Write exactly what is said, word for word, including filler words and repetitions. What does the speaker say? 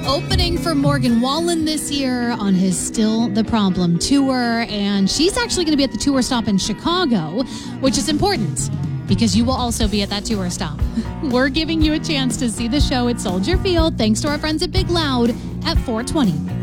opening for Morgan Wallen this year on his Still the Problem tour. And she's actually going to be at the tour stop in Chicago, which is important because you will also be at that tour stop. We're giving you a chance to see the show at Soldier Field thanks to our friends at Big Loud at four twenty.